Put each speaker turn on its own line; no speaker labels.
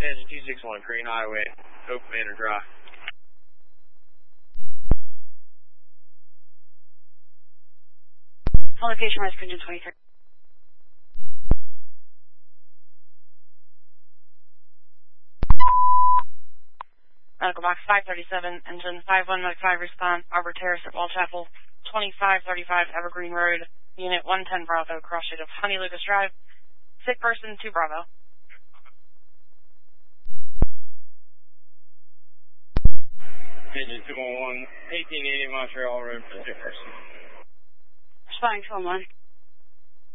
Engine 261, Green Highway, open Manor Drive.
Location West Engine 23. Medical box 537, engine 51 Mach 5 response, Arbor Terrace at Wall Chapel, 2535 Evergreen Road, unit 110 Bravo, cross street of Honey Lucas Drive. Sick person 2 Bravo.
Engine 211, 1880 Montreal Road for sick person.
Responding to 1.